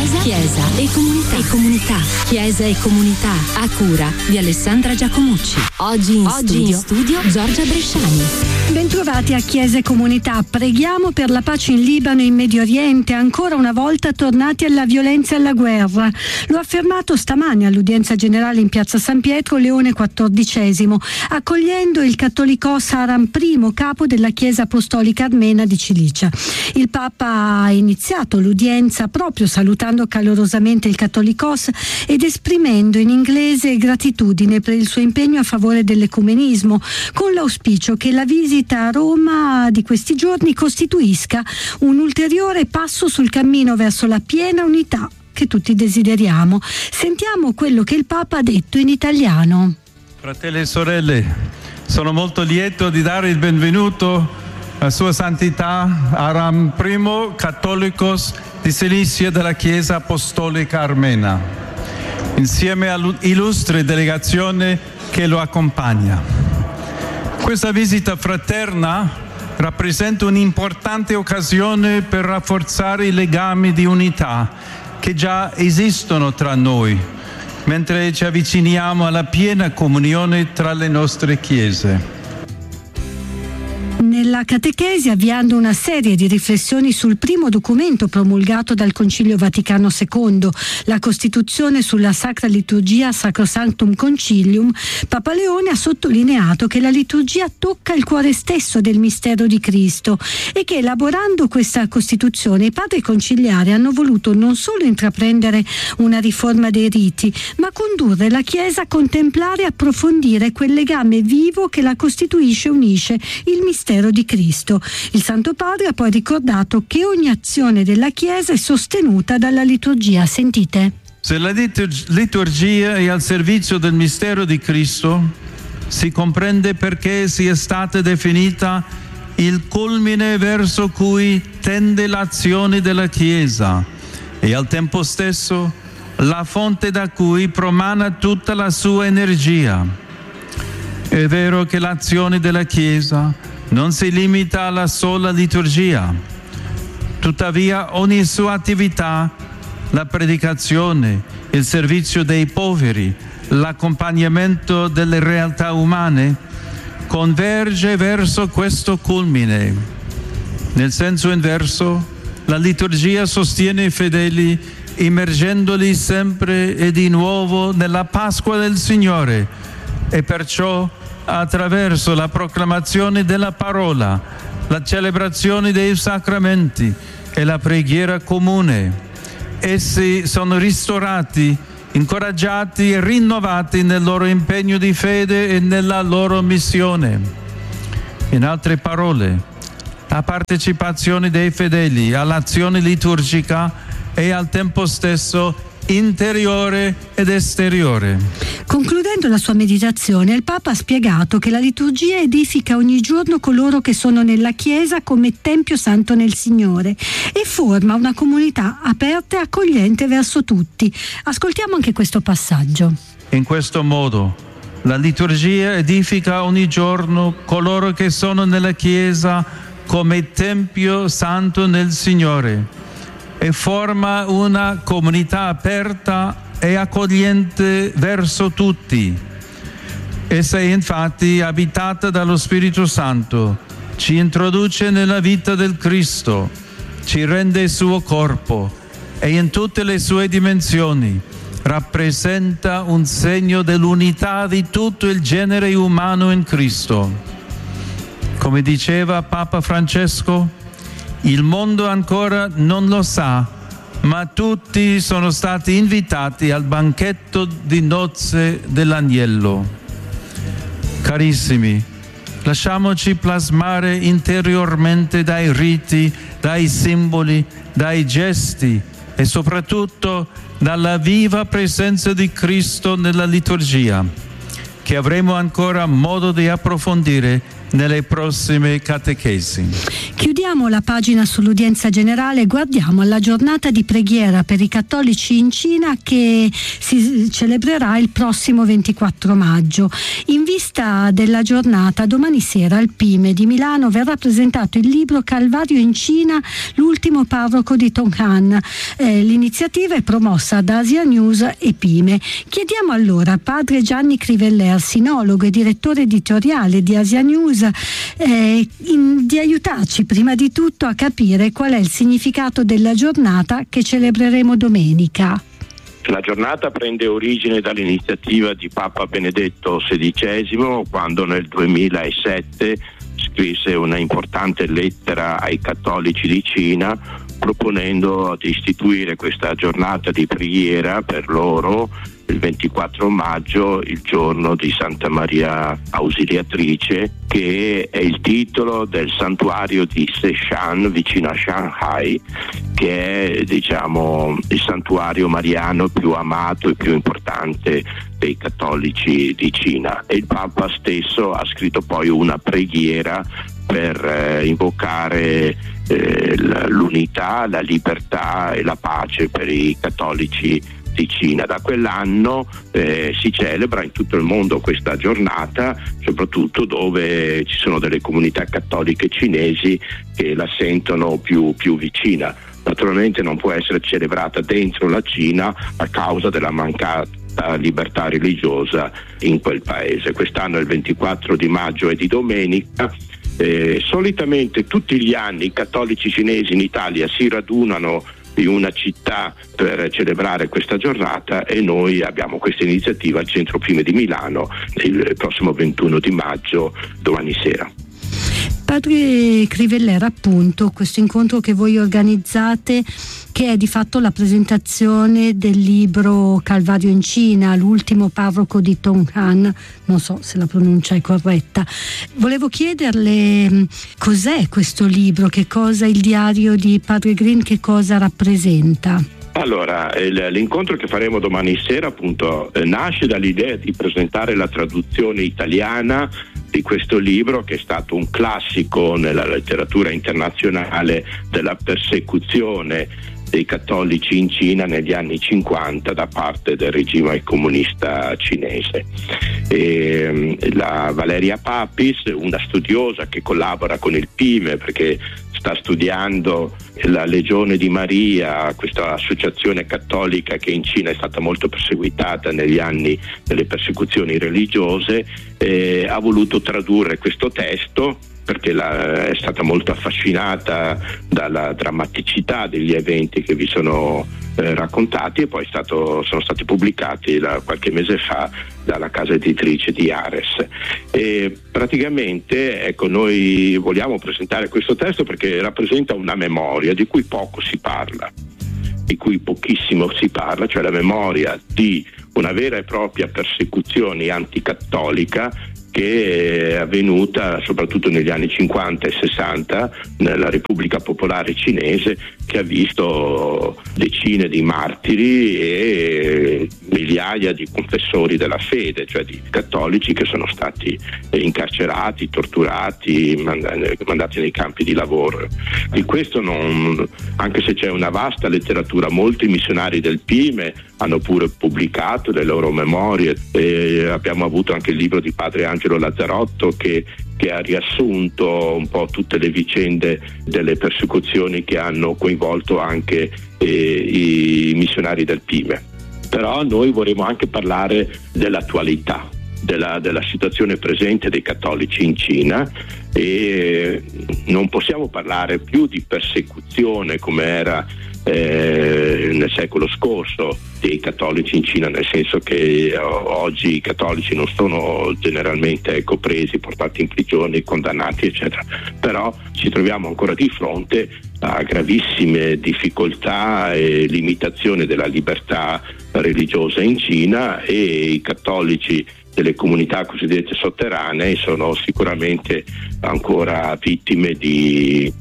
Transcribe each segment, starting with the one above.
Chiesa e comunità. Chiesa e comunità, a cura di Alessandra Giacomucci. Oggi in studio Giorgia Bresciani. Bentrovati a Chiesa e Comunità. Preghiamo per la pace in Libano e in Medio Oriente, ancora una volta tornati alla violenza e alla guerra. Lo ha affermato stamani all'udienza generale in piazza San Pietro Leone XIV, accogliendo il cattolicos Aram I, capo della Chiesa Apostolica Armena di Cilicia. Il Papa ha iniziato l'udienza proprio salutando calorosamente il cattolicos ed esprimendo in inglese gratitudine per il suo impegno a favore dell'ecumenismo, con l'auspicio che la visita a Roma di questi giorni costituisca un ulteriore passo sul cammino verso la piena unità che tutti desideriamo. Sentiamo quello che il Papa ha detto in italiano. Fratelli e sorelle, sono molto lieto di dare il benvenuto a Sua Santità Aram I, Cattolicos di Cilicia della Chiesa Apostolica Armena, insieme all'illustre delegazione che lo accompagna. Questa visita fraterna rappresenta un'importante occasione per rafforzare i legami di unità che già esistono tra noi, mentre ci avviciniamo alla piena comunione tra le nostre chiese. Nella catechesi, avviando una serie di riflessioni sul primo documento promulgato dal Concilio Vaticano II, la Costituzione sulla Sacra Liturgia Sacrosanctum Concilium, Papa Leone ha sottolineato che la liturgia tocca il cuore stesso del mistero di Cristo e che, elaborando questa Costituzione, i padri conciliari hanno voluto non solo intraprendere una riforma dei riti, ma condurre la Chiesa a contemplare e approfondire quel legame vivo che la costituisce e unisce il mistero di Cristo. Il Santo Padre ha poi ricordato che ogni azione della Chiesa è sostenuta dalla liturgia. Sentite. Se la liturgia è al servizio del mistero di Cristo, si comprende perché sia stata definita il culmine verso cui tende l'azione della Chiesa e al tempo stesso la fonte da cui promana tutta la sua energia. È vero che l'azione della Chiesa non si limita alla sola liturgia, tuttavia ogni sua attività, la predicazione, il servizio dei poveri, l'accompagnamento delle realtà umane, converge verso questo culmine. Nel senso inverso, la liturgia sostiene i fedeli immergendoli sempre e di nuovo nella Pasqua del Signore e perciò attraverso la proclamazione della parola, la celebrazione dei sacramenti e la preghiera comune. Essi sono ristorati, incoraggiati e rinnovati nel loro impegno di fede e nella loro missione. In altre parole, la partecipazione dei fedeli all'azione liturgica è al tempo stesso interiore ed esteriore. Concludendo la sua meditazione, il Papa ha spiegato che la liturgia edifica ogni giorno coloro che sono nella Chiesa come Tempio Santo nel Signore e forma una comunità aperta e accogliente verso tutti. Ascoltiamo anche questo passaggio. In questo modo, la liturgia edifica ogni giorno coloro che sono nella Chiesa come Tempio Santo nel Signore e forma una comunità aperta e accogliente verso tutti. Essa è infatti abitata dallo Spirito Santo, ci introduce nella vita del Cristo, ci rende il suo corpo e in tutte le sue dimensioni rappresenta un segno dell'unità di tutto il genere umano in Cristo. Come diceva Papa Francesco, il mondo ancora non lo sa, ma tutti sono stati invitati al banchetto di nozze dell'agnello. Carissimi, lasciamoci plasmare interiormente dai riti, dai simboli, dai gesti e soprattutto dalla viva presenza di Cristo nella liturgia, che avremo ancora modo di approfondire nelle prossime catechesi. Chiudiamo la pagina sull'udienza generale e guardiamo alla giornata di preghiera per i cattolici in Cina che si celebrerà il prossimo 24 maggio. In vista della giornata, domani sera al Pime di Milano verrà presentato il libro Calvario in Cina, l'ultimo parroco di Tong'an. L'iniziativa è promossa da Asia News e Pime. Chiediamo allora a padre Gianni Criveller, sinologo e direttore editoriale di Asia News, di aiutarci prima di tutto a capire qual è il significato della giornata che celebreremo domenica. La giornata prende origine dall'iniziativa di Papa Benedetto XVI, quando nel 2007 scrisse una importante lettera ai cattolici di Cina proponendo di istituire questa giornata di preghiera per loro il 24 maggio, il giorno di Santa Maria Ausiliatrice, che è il titolo del santuario di Seshan vicino a Shanghai, che è il santuario mariano più amato e più importante dei cattolici di Cina. E il Papa stesso ha scritto poi una preghiera per invocare l'unità, la libertà e la pace per i cattolici di Cina. Da quell'anno si celebra in tutto il mondo questa giornata, soprattutto dove ci sono delle comunità cattoliche cinesi che la sentono più vicina. Naturalmente non può essere celebrata dentro la Cina a causa della mancata libertà religiosa in quel paese. Quest'anno il 24 di maggio è di domenica. Solitamente tutti gli anni i cattolici cinesi in Italia si radunano in una città per celebrare questa giornata e noi abbiamo questa iniziativa al Centro Pime di Milano il prossimo 21 di maggio, domani sera. Padre Criveller, appunto, questo incontro che voi organizzate, che è di fatto la presentazione del libro Calvario in Cina, l'ultimo parroco di Tong'an, non so se la pronuncia è corretta. Volevo chiederle cos'è questo libro, che cosa il diario di Padre Green, che cosa rappresenta? Allora, l'incontro che faremo domani sera appunto nasce dall'idea di presentare la traduzione italiana di questo libro, che è stato un classico nella letteratura internazionale della persecuzione dei cattolici in Cina negli anni 50 da parte del regime comunista cinese. La Valeria Papis, una studiosa che collabora con il Pime perché sta studiando la Legione di Maria, questa associazione cattolica che in Cina è stata molto perseguitata negli anni delle persecuzioni religiose, ha voluto tradurre questo testo perché è stata molto affascinata dalla drammaticità degli eventi che vi sono raccontati, e poi sono stati pubblicati qualche mese fa dalla casa editrice di Ares. E praticamente noi vogliamo presentare questo testo perché rappresenta una memoria di cui poco si parla, di cui pochissimo si parla, cioè la memoria di una vera e propria persecuzione anticattolica che è avvenuta soprattutto negli anni 50 e 60 nella Repubblica Popolare Cinese, che ha visto decine di martiri e migliaia di confessori della fede, cioè di cattolici che sono stati incarcerati, torturati, mandati nei campi di lavoro. Di questo anche se c'è una vasta letteratura, molti missionari del Pime hanno pure pubblicato le loro memorie, e abbiamo avuto anche il libro di padre Angelo Lazzarotto che ha riassunto un po' tutte le vicende delle persecuzioni che hanno coinvolto anche i missionari del Pime. Però noi vorremmo anche parlare dell'attualità, della situazione presente dei cattolici in Cina, e non possiamo parlare più di persecuzione come era nel secolo scorso dei cattolici in Cina, nel senso che oggi i cattolici non sono generalmente presi, portati in prigione, condannati eccetera, però ci troviamo ancora di fronte a gravissime difficoltà e limitazione della libertà religiosa in Cina, e i cattolici delle comunità cosiddette sotterranee sono sicuramente ancora vittime di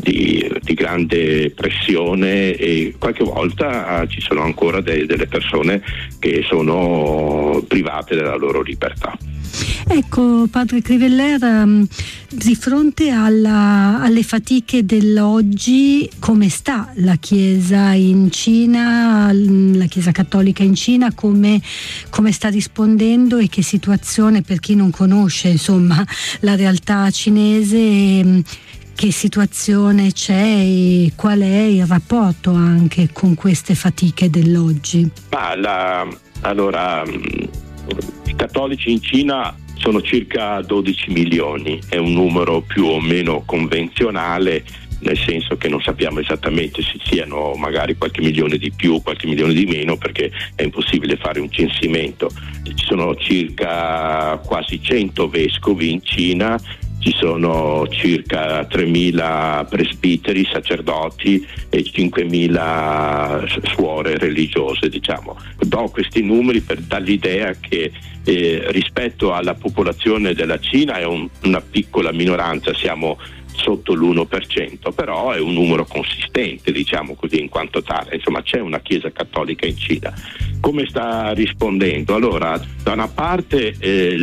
grande pressione, e qualche volta ci sono ancora delle persone che sono private della loro libertà. Ecco, padre Criveller, di fronte alle fatiche dell'oggi, come sta la Chiesa in Cina, la Chiesa cattolica in Cina, come sta rispondendo e che situazione, per chi non conosce insomma la realtà cinese, che situazione c'è e qual è il rapporto anche con queste fatiche dell'oggi? Allora, i cattolici in Cina sono circa 12 milioni, è un numero più o meno convenzionale, nel senso che non sappiamo esattamente se siano magari qualche milione di più, qualche milione di meno, perché è impossibile fare un censimento. Ci sono circa quasi 100 vescovi in Cina, ci sono circa 3.000 presbiteri, sacerdoti e 5.000 suore religiose, diciamo. Do questi numeri per dar l'idea che rispetto alla popolazione della Cina è una piccola minoranza, siamo sotto l'1%, però è un numero consistente, diciamo così, in quanto tale. Insomma, c'è una Chiesa cattolica in Cina. Come sta rispondendo? Allora, da una parte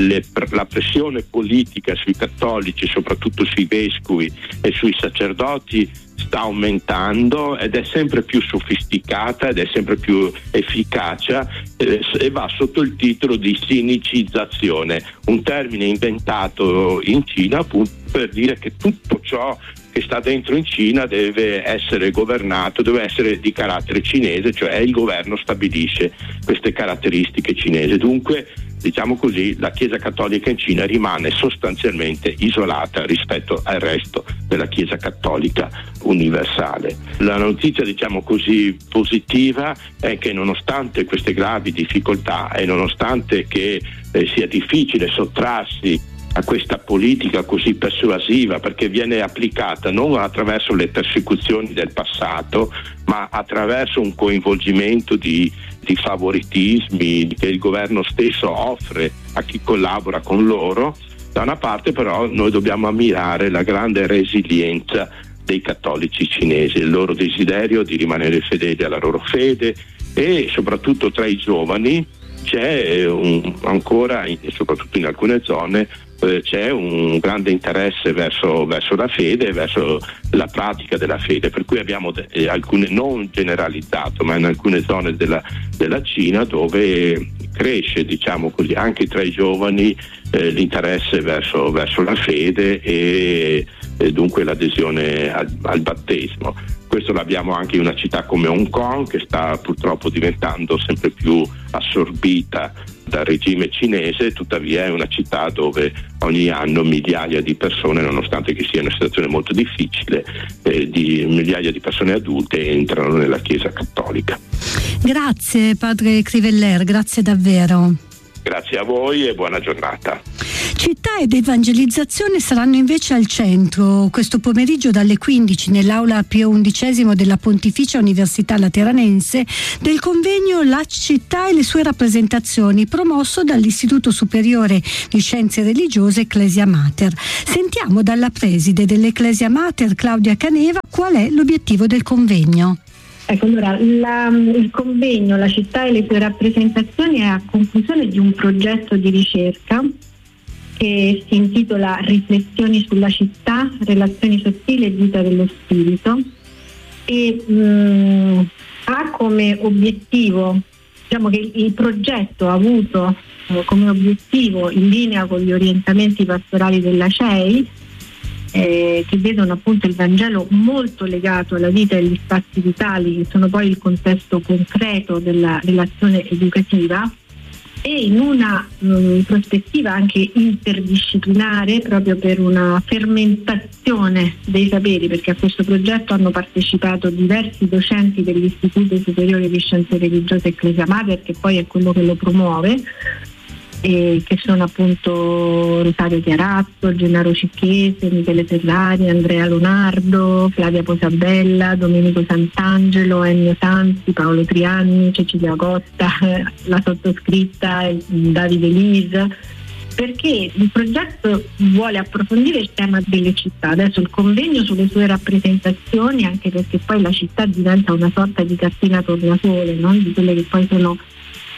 la pressione politica sui cattolici, soprattutto sui vescovi e sui sacerdoti, sta aumentando ed è sempre più sofisticata ed è sempre più efficace e va sotto il titolo di sinicizzazione, un termine inventato in Cina appunto per dire che tutto ciò che sta dentro in Cina deve essere governato, deve essere di carattere cinese, cioè il governo stabilisce queste caratteristiche cinesi. Dunque, diciamo così, la Chiesa cattolica in Cina rimane sostanzialmente isolata rispetto al resto della Chiesa cattolica universale. La notizia, diciamo così, positiva è che nonostante queste gravi difficoltà e nonostante che sia difficile sottrarsi a questa politica così persuasiva, perché viene applicata non attraverso le persecuzioni del passato, ma attraverso un coinvolgimento di favoritismi che il governo stesso offre a chi collabora con loro. Da una parte però noi dobbiamo ammirare la grande resilienza dei cattolici cinesi, il loro desiderio di rimanere fedeli alla loro fede, e soprattutto tra i giovani c'è ancora, soprattutto in alcune zone, c'è un grande interesse verso la fede, verso la pratica della fede, per cui abbiamo alcune, non generalizzato, ma in alcune zone della Cina dove cresce, diciamo così, anche tra i giovani l'interesse verso la fede e dunque l'adesione al battesimo. Questo l'abbiamo anche in una città come Hong Kong, che sta purtroppo diventando sempre più assorbita dal regime cinese, tuttavia è una città dove ogni anno migliaia di persone, nonostante che sia una situazione molto difficile, migliaia di persone adulte entrano nella Chiesa cattolica. Grazie padre Criveller, grazie davvero. Grazie a voi e buona giornata. Città ed evangelizzazione saranno invece al centro questo pomeriggio dalle 15 nell'aula Pio XI della Pontificia Università Lateranense del convegno La città e le sue rappresentazioni, promosso dall'Istituto Superiore di Scienze Religiose Ecclesia Mater. Sentiamo dalla preside dell'Ecclesia Mater, Claudia Caneva, qual è l'obiettivo del convegno. Ecco, allora, il convegno La città e le sue rappresentazioni è a conclusione di un progetto di ricerca che si intitola Riflessioni sulla città, relazioni sottili e vita dello spirito, e ha come obiettivo, diciamo che il progetto ha avuto come obiettivo, in linea con gli orientamenti pastorali della CEI, che vedono appunto il Vangelo molto legato alla vita e agli spazi vitali, che sono poi il contesto concreto della relazione educativa, e in una prospettiva anche interdisciplinare, proprio per una fermentazione dei saperi, perché a questo progetto hanno partecipato diversi docenti dell'Istituto Superiore di Scienze Religiose Ecclesia Mater, che poi è quello che lo promuove, che sono appunto Rosario Chiarazzo, Gennaro Cicchese, Michele Ferrari, Andrea Lonardo, Flavia Posabella, Domenico Sant'Angelo, Ennio Sanzi, Paolo Trianni, Cecilia Costa, la sottoscritta, Davide Lis, perché il progetto vuole approfondire il tema delle città. Adesso il convegno sulle sue rappresentazioni, anche perché poi la città diventa una sorta di cartina tornasole, no? Di quelle che poi sono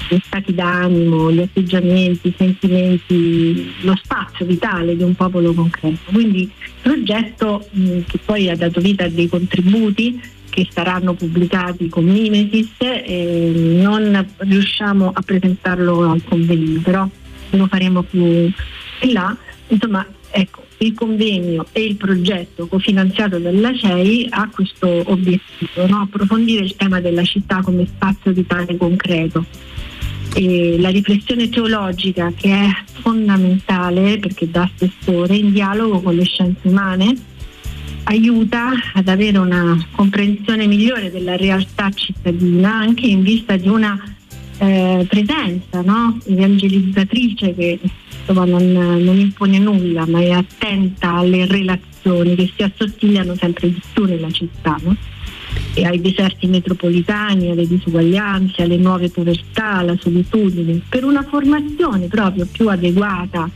gli stati d'animo, gli atteggiamenti, i sentimenti, lo spazio vitale di un popolo concreto. Quindi il progetto che poi ha dato vita a dei contributi che saranno pubblicati con Mimesis, non riusciamo a presentarlo al convegno, però lo faremo più in là. Insomma, ecco, il convegno e il progetto cofinanziato dalla CEI ha questo obiettivo, no? Approfondire il tema della città come spazio vitale concreto. E la riflessione teologica, che è fondamentale perché dà spessore, in dialogo con le scienze umane, aiuta ad avere una comprensione migliore della realtà cittadina, anche in vista di una presenza, no? Evangelizzatrice che insomma non impone nulla, ma è attenta alle relazioni che si assottigliano sempre di più nella città, no? E ai deserti metropolitani, alle disuguaglianze, alle nuove povertà, alla solitudine, per una formazione proprio più adeguata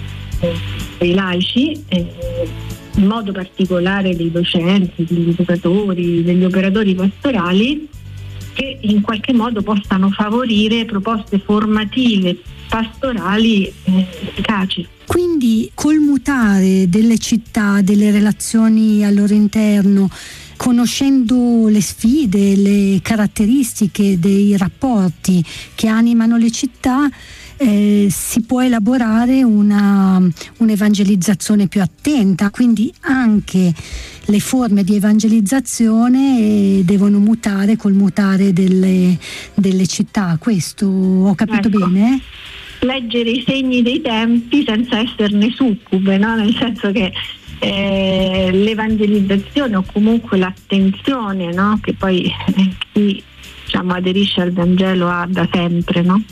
dei laici, in modo particolare dei docenti, degli educatori, degli operatori pastorali, che in qualche modo possano favorire proposte formative pastorali efficaci. Quindi col mutare delle città, delle relazioni al loro interno, conoscendo le sfide, le caratteristiche dei rapporti che animano le città, si può elaborare un'evangelizzazione più attenta, quindi anche le forme di evangelizzazione devono mutare col mutare delle città. Questo ho capito, ecco, bene? Leggere i segni dei tempi senza esserne succube, no? Nel senso che l'evangelizzazione o comunque l'attenzione, no? Che poi chi aderisce al Vangelo ha da sempre, no?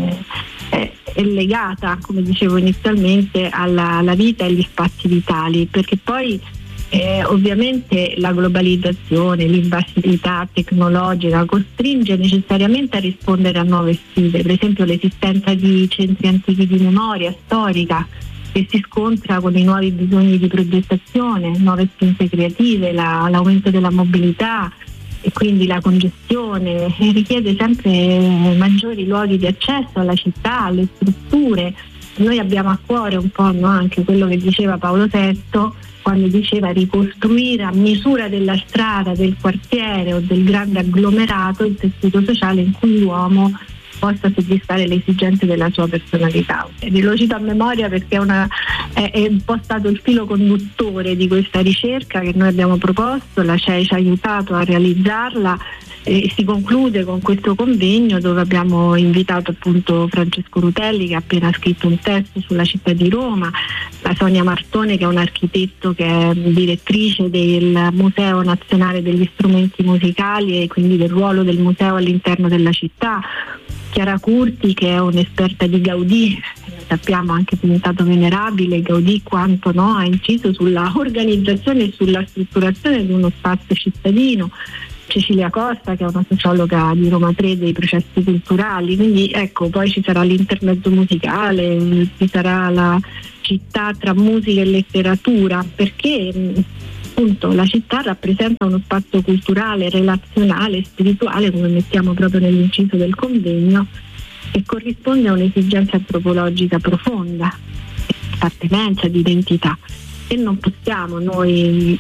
È legata, come dicevo inizialmente, alla vita e agli spazi vitali, perché poi ovviamente la globalizzazione, l'invasività tecnologica costringe necessariamente a rispondere a nuove sfide, per esempio l'esistenza di centri antichi di memoria storica che si scontra con i nuovi bisogni di progettazione, nuove spinte creative, l'aumento della mobilità e quindi la congestione, e richiede sempre maggiori luoghi di accesso alla città, alle strutture. Noi abbiamo a cuore un po', no, anche quello che diceva Paolo VI quando diceva ricostruire a misura della strada, del quartiere o del grande agglomerato il tessuto sociale in cui l'uomo possa soddisfare le esigenze della sua personalità. Lo cito a memoria perché è un po' stato il filo conduttore di questa ricerca che noi abbiamo proposto, la CEI ci ha aiutato a realizzarla e si conclude con questo convegno dove abbiamo invitato appunto Francesco Rutelli, che ha appena scritto un testo sulla città di Roma, la Sonia Martone, che è un architetto che è direttrice del Museo Nazionale degli Strumenti Musicali e quindi del ruolo del museo all'interno della città, Chiara Curti, che è un'esperta di Gaudì, sappiamo anche diventato venerabile Gaudì, quanto no, ha inciso sulla organizzazione e sulla strutturazione di uno spazio cittadino, Cecilia Costa, che è una sociologa di Roma 3 dei processi culturali. Quindi ecco, poi ci sarà l'intermezzo musicale, ci sarà la città tra musica e letteratura, perché appunto la città rappresenta uno spazio culturale, relazionale, spirituale, come mettiamo proprio nell'inciso del convegno, e corrisponde a un'esigenza antropologica profonda, di appartenenza, di identità. E non possiamo noi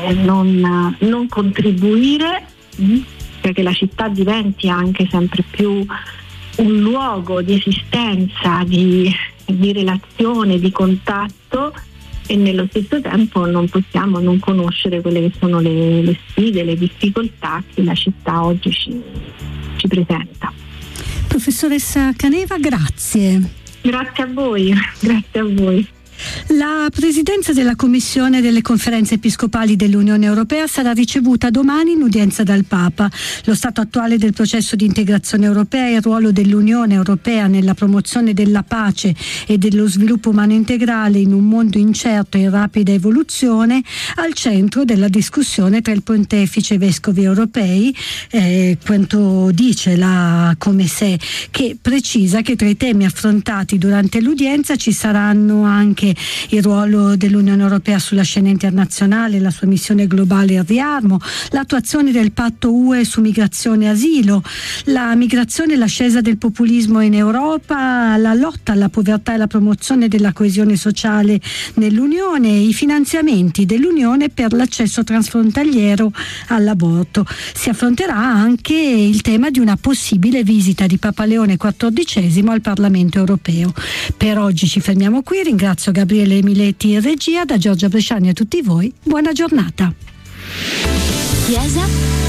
non contribuire perché la città diventi anche sempre più un luogo di esistenza, di relazione, di contatto, e nello stesso tempo non possiamo non conoscere quelle che sono le sfide, le difficoltà che la città oggi ci presenta. Professoressa Caneva, grazie. Grazie a voi, grazie a voi. La presidenza della Commissione delle Conferenze Episcopali dell'Unione Europea sarà ricevuta domani in udienza dal Papa. Lo stato attuale del processo di integrazione europea e il ruolo dell'Unione Europea nella promozione della pace e dello sviluppo umano integrale in un mondo incerto e in rapida evoluzione, al centro della discussione tra il Pontefice e i Vescovi europei, quanto dice la Comesse, che precisa che tra i temi affrontati durante l'udienza ci saranno anche il ruolo dell'Unione Europea sulla scena internazionale, la sua missione globale al riarmo, l'attuazione del patto UE su migrazione e asilo, la migrazione e l'ascesa del populismo in Europa, la lotta alla povertà e la promozione della coesione sociale nell'Unione, i finanziamenti dell'Unione per l'accesso transfrontaliero all'aborto. Si affronterà anche il tema di una possibile visita di Papa Leone XIV al Parlamento europeo. Per oggi ci fermiamo qui, ringrazio Gabriele Miletti in regia, da Giorgia Bresciani a tutti voi, buona giornata. Chiesa